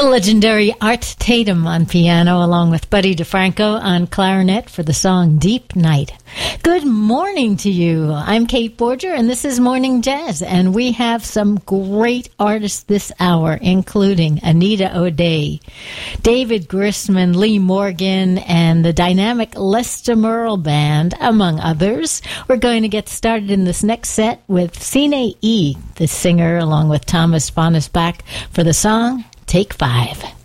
legendary Art Tatum on piano, along with Buddy DeFranco on clarinet for the song Deep Night. Good morning to you. I'm Kate Borger, and this is Morning Jazz, and we have some great artists this hour, including Anita O'Day, David Grisman, Lee Morgan, and the dynamic Lester Merle Band, among others. We're going to get started in this next set with Sine E, the singer, along with Thomas Bonnesbach, for the song Take 5.